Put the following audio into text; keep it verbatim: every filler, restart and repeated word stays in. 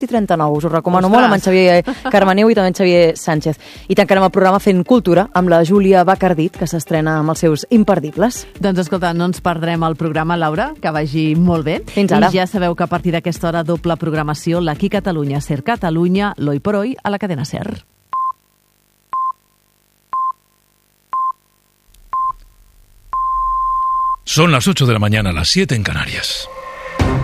i trenta-nou. Us ho recomano Ostres. molt amb en Xavier Carmeneu i també en Xavier Sánchez. I tancarem el programa fent cultura amb la Júlia Bacardit, que s'estrena amb els seus imperdibles. Doncs escolta, no ens perdrem el programa, Laura, que vagi molt bé. Fins ara. I ja sabeu que a partir d'aquesta hora doble programació, l'Aquí Catalunya, Ser Catalunya, l'Hoy por Hoy, a la cadena Ser. Son las ocho de la mañana, las siete en Canarias.